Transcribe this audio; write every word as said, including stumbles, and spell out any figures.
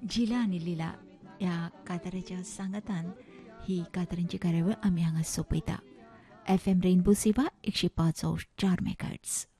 झिला आनी लिला ह्या कांताराच्या सांगातान ही कांतारांची कार्यावळ आमी हांगा सोंपयता. एफ एम रेनबो सेवा एकशे पांच चार मेगाहर्ट्ज.